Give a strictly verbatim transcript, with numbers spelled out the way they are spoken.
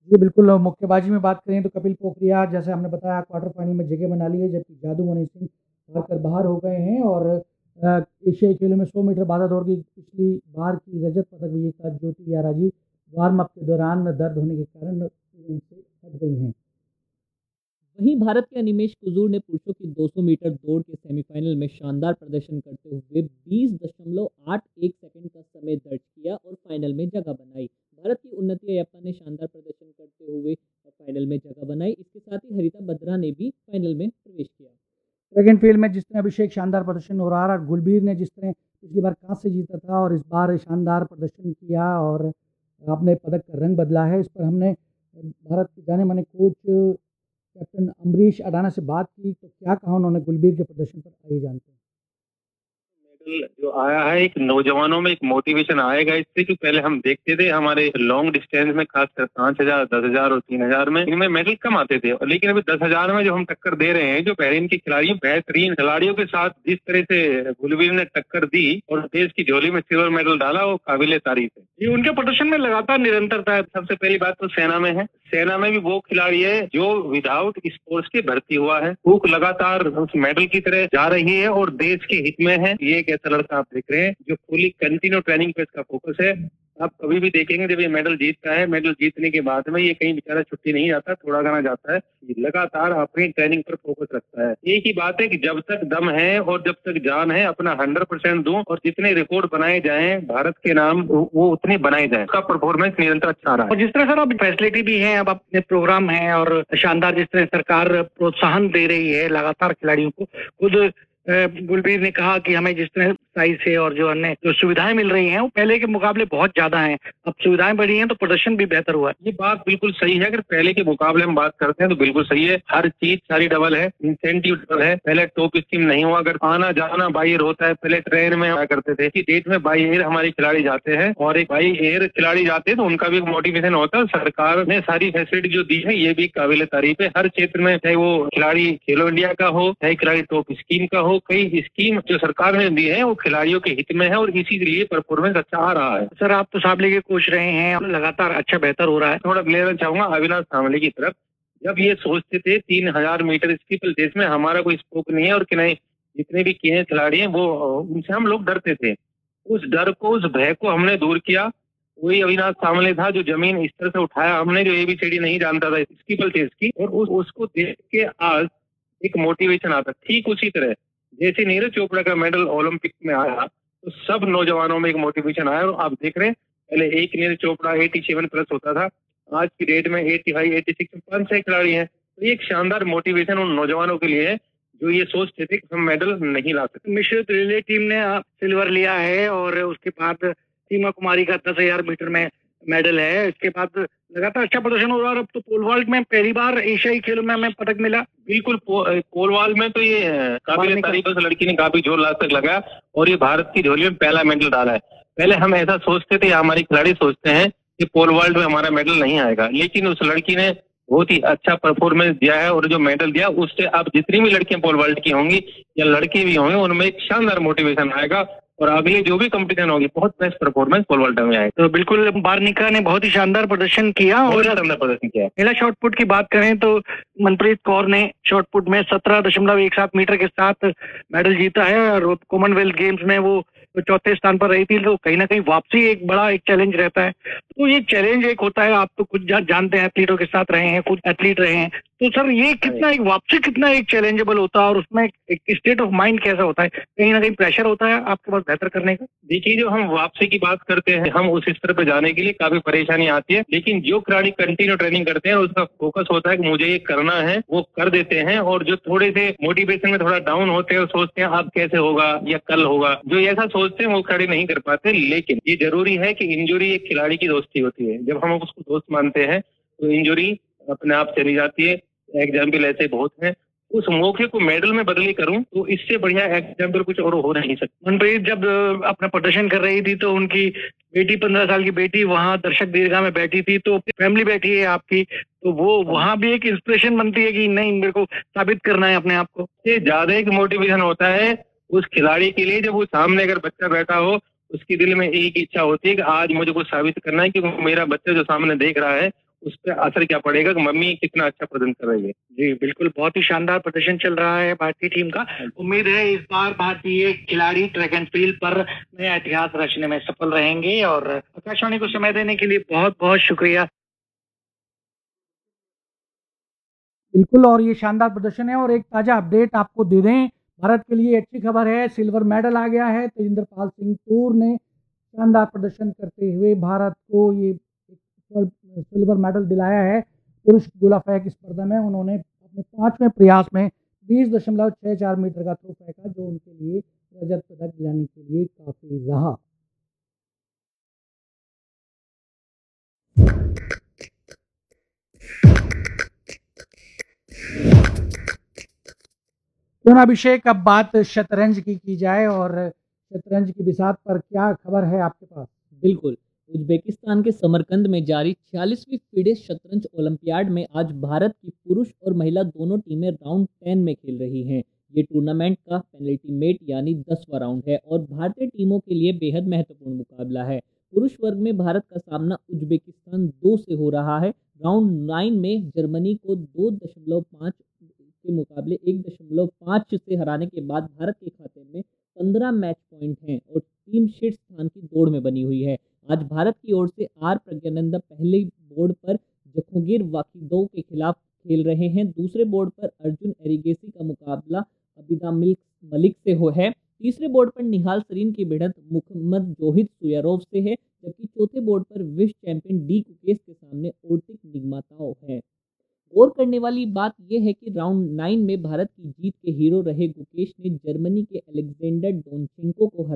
जी, बिल्कुल मुक्केबाजी में बात करें तो कपिल पोखरिया जैसे हमने बताया क्वार्टर फाइनल में जगह बना ली है, जबकि जादू मनी सिंह हार कर बाहर हो गए हैं और अ, एशियाई खेलों में सौ मीटर भाला दौड़ की पिछली बार की रजत पदक विजेता ज्योति याराजी वार्म अप के दौरान दर्द होने के कारण इवेंट से हट गई हैं। वहीं भारत के अनिमेश कुजूर ने पुरुषों की दो सौ मीटर दौड़ के सेमीफाइनल में शानदार प्रदर्शन करते हुए बीस दशमलव आठ एक सेकंड का समय दर्ज किया और फाइनल में जगह बनाई। भारत की उन्नति अयप्पा ने शानदार प्रदर्शन करते हुए फाइनल में जगह बनाई। इसके साथ ही हरिता बद्रा ने भी फाइनल में प्रवेश किया। ट्रैक एंड फील्ड में जिस तरह अभिषेक शानदार प्रदर्शन हो रहा है और गुलबीर ने जिस तरह पिछली बार कांस्य जीता था और इस बार शानदार प्रदर्शन किया और अपने पदक का रंग बदला है, इस पर हमने भारत के जाने माने कोच कैप्टन अमरीश अडाना से बात की, तो क्या कहा उन्होंने गुलबीर के प्रदर्शन पर, आइए जानते हैं। जो आया है एक नौजवानों में एक मोटिवेशन आएगा इससे, कि पहले हम देखते थे हमारे लॉन्ग डिस्टेंस में खासकर पांच हजार दस हजार और तीन हजार में इनमें मेडल कम आते थे, लेकिन अभी दस हजार में जो हम टक्कर दे रहे हैं, जो बहरीन की खिलाड़ी बेहतरीन खिलाड़ियों के साथ जिस तरह से गुलबीर ने टक्कर दी और देश की झोली में सिल्वर मेडल डाला, वो काबिले तारीफ है। ये उनके प्रदर्शन में लगातार निरंतरता है। सबसे पहली बात तो सेना में है, सेना में भी वो खिलाड़ी है जो विदाउट स्पोर्ट्स के भर्ती हुआ है, वो लगातार उस मेडल की तरह जा रही है और देश के हित में है। ये एक ऐसा लड़का आप देख रहे हैं जो फुली कंटिन्यू ट्रेनिंग पे इसका फोकस है। आप कभी भी देखेंगे जब ये मेडल जीतता है, मेडल जीतने के बाद में ये कहीं बेचारा छुट्टी नहीं जाता, थोड़ा गाना जाता है, ये लगातार अपनी ट्रेनिंग पर फोकस रखता है। एक ही बात है कि जब तक दम है और जब तक जान है, अपना हंड्रेड परसेंट दूं और जितने रिकॉर्ड बनाए जाएं भारत के नाम, वो उतने बनाए जाएं। उसका परफॉर्मेंस निरंतर अच्छा रहा है। और जिस तरह सर अब फैसिलिटी भी है, अब अपने प्रोग्राम है और शानदार जिस तरह सरकार प्रोत्साहन दे रही है लगातार खिलाड़ियों को, खुद गुलबीर ने कहा कि हमें जिस तरह साइज से और जो अन्य जो सुविधाएं मिल रही हैं वो पहले के मुकाबले बहुत ज्यादा हैं। अब सुविधाएं बढ़ी हैं तो प्रदर्शन भी बेहतर हुआ है। ये बात बिल्कुल सही है। अगर पहले के मुकाबले हम बात करते हैं तो बिल्कुल सही है। हर चीज सारी डबल है, इंसेंटिव डबल है। पहले टॉप स्कीम नहीं हुआ, अगर आना जाना बाई एयर होता है, पहले ट्रेन में आया करते थे, कि डेट में बाई एयर हमारे खिलाड़ी जाते हैं और एक बाई एयर खिलाड़ी जाते हैं तो उनका भी मोटिवेशन होता है। सरकार ने सारी फैसिलिटी जो दी है ये भी काबिल तारीफ है। हर क्षेत्र में, चाहे वो खिलाड़ी खेलो इंडिया का हो, चाहे खिलाड़ी टॉप स्कीम का हो, कई स्कीम जो सरकार ने दी है वो खिलाड़ियों के हित में है और इसीलिए परफॉर्मेंस अच्छा आ रहा है। सर आप तो साहब लेके कोच रहे हैं, लगातार अच्छा बेहतर हो रहा है। थोड़ा लेना चाहूंगा अविनाश सांवले की तरफ। जब ये सोचते थे तीन हजार मीटर स्टीपल देश में हमारा कोई स्कोप नहीं है और कि नहीं, जितने भी किए खिलाड़ी हैं वो उनसे हम लोग डरते थे। उस डर को, उस भय को हमने दूर किया। वही अविनाश सांवले था जो जमीन इस तरह से उठाया हमने, जो एबीसीडी नहीं जानता था स्टीपल देश की, और उस, उसको देख के आज एक मोटिवेशन आता। ठीक उसी तरह जैसे नीरज चोपड़ा का मेडल ओलंपिक में आया तो सब नौजवानों में एक मोटिवेशन आया। और आप देख रहे हैं पहले एक नीरज चोपड़ा सत्तासी प्लस होता था, आज की डेट में पचासी, छियासी में पांच छह खिलाड़ी हैं। तो ये एक शानदार मोटिवेशन उन नौजवानों के लिए है जो ये सोचते थे कि हम मेडल नहीं ला सकते। मिश्रित रिले टीम ने सिल्वर लिया है और उसके बाद सीमा कुमारी का दस हजार मीटर में मेडल है। इसके बाद लगातार अच्छा प्रदर्शन हो रहा है। अब तो पोल वॉल्ट में पहली बार एशियाई खेलों में हमें पदक मिला। बिल्कुल, पो, पोल वॉल्ट में तो ये काबिल तारीफ उस लड़की ने काफी जोर लास्ट तक लगाया और ये भारत की झोली में पहला मेडल डाला है। पहले हम ऐसा सोचते थे, हमारे खिलाड़ी सोचते हैं कि पोल वॉल्ट में हमारा मेडल नहीं आएगा, लेकिन उस लड़की ने बहुत ही अच्छा परफॉर्मेंस दिया है और जो मेडल दिया उससे अब जितनी भी लड़कियां पोल वॉल्ट की होंगी या लड़के भी होंगे उनमें एक शानदार मोटिवेशन आएगा और अगली जो भी कंपटीशन होगी बहुत बेस्ट परफॉर्मेंस पोल वॉल्ट में आएगा। तो बिल्कुल बार्निका ने बहुत ही शानदार प्रदर्शन किया और शानदार प्रदर्शन किया। महिला शॉटपुट की बात करें तो मनप्रीत कौर ने शॉटपुट में सत्रह दशमलव एक सात मीटर के साथ मेडल जीता है और कॉमनवेल्थ गेम्स में वो चौथे स्थान पर रही थी। तो कहीं ना कहीं वापसी एक बड़ा एक चैलेंज रहता है। तो ये चैलेंज एक होता है, आप तो खुद जा, जानते हैं, एथलीटों के साथ रहे हैं, खुद एथलीट रहे हैं, तो सर ये कितना एक वापसी कितना एक चैलेंजेबल होता है और उसमें एक स्टेट ऑफ माइंड कैसा होता है? कहीं ना कहीं प्रेशर होता है आपके पास बेहतर करने का? देखिए, जो हम वापसी की बात करते हैं, हम उस स्तर पर जाने के लिए काफी परेशानी आती है, लेकिन जो खिलाड़ी कंटिन्यू ट्रेनिंग करते हैं उसका फोकस होता है कि मुझे ये करना है, वो कर देते हैं। और जो थोड़े से मोटिवेशन में थोड़ा डाउन होते हैं और सोचते हैं अब कैसे होगा या कल होगा, जो ऐसा सोचते हैं वो खिलाड़ी नहीं कर पाते। लेकिन ये जरूरी है कि इंजुरी एक खिलाड़ी की दोस्ती होती है। जब हम उसको दोस्त मानते हैं तो इंजुरी अपने आप चली जाती है। एग्जाम्पल ऐसे बहुत हैं। उस मौके को मेडल में बदली करूं तो इससे बढ़िया एग्जाम्पल कुछ और हो नहीं सकता। मनप्रीत जब अपना प्रदर्शन कर रही थी तो उनकी बेटी, पंद्रह साल की बेटी, वहां दर्शक दीर्घा में बैठी थी, तो फैमिली बैठी है आपकी, तो वो वहां भी एक इंस्पिरेशन बनती है कि नहीं, मेरे को साबित करना है अपने आप को। ये ज्यादा एक मोटिवेशन होता है उस खिलाड़ी के लिए। जब वो सामने अगर बच्चा बैठा हो, उसके दिल में एक इच्छा होती है कि आज मुझे कुछ साबित करना है, क्योंकि मेरा बच्चा जो सामने देख रहा है उस पर असर क्या पड़ेगा कि मम्मी कितना अच्छा प्रदर्शन कर रही है। जी बिल्कुल, बहुत ही शानदार प्रदर्शन चल रहा है भारतीय टीम का। उम्मीद है इस बार भारतीय खिलाड़ी ट्रैक एंड फील्ड पर नया इतिहास रचने में सफल रहेंगे। और आकाशवाणी को समय देने के लिए बहुत बहुत शुक्रिया। बिल्कुल, और ये शानदार प्रदर्शन है। और एक ताज़ा अपडेट आपको दे दें, भारत के लिए अच्छी खबर है, सिल्वर मेडल आ गया है। तेजिंदर पाल सिंह तूर ने शानदार प्रदर्शन करते हुए भारत को ये सिल्वर मेडल दिलाया है पुरुष गोला फेंक स्पर्धा में। उन्होंने अपने पांचवें प्रयास में बीस दशमलव छः चार मीटर का थ्रो फेंका, जो उनके लिए रजत पदक दिलाने के लिए काफ़ी रहा। क्यों ना अभिषेक, अब बात शतरंज की की जाए, और शतरंज की बिसात पर क्या खबर है आपके पास? बिल्कुल, उज्बेकिस्तान के समरकंद में जारी छियालीसवीं फीडे शतरंज ओलंपियाड में आज भारत की पुरुष और महिला दोनों टीमें राउंड टेन में खेल रही हैं। ये टूर्नामेंट का पेनल्टीमेट यानी दसवां राउंड है और भारतीय टीमों के लिए बेहद महत्वपूर्ण मुकाबला है। पुरुष वर्ग में भारत का सामना उज्बेकिस्तान दो से हो रहा है। राउंड नाइन में जर्मनी को दो दशमलव पाँच के मुकाबले एक दशमलव पाँच से हराने के बाद भारत के खाते में पंद्रह मैच पॉइंट हैं और टीम शीर्ष स्थान की दौड़ में बनी हुई है। आज भारत की ओर से आर प्रज्ञानंदा पहले बोर्ड पर जखोगिर वाकिदोव के खिलाफ खेल रहे हैं। दूसरे बोर्ड पर अर्जुन एरिगेसी का मुकाबला अबिदा मलिक से हो है। तीसरे बोर्ड पर निहाल सरीन की भिड़ंत मुहम्मद जोहिद सुयारोव से है, जबकि चौथे बोर्ड पर विश्व चैंपियन डी कुकेश के सामने ओर्टिक निगमाताओ है। गौर करने वाली बात यह है कि राउंड नाइन में भारत की जीत के हीरो रहे गुकेश ने जर्मनी के अलेक्जेंडर डोनचेंको को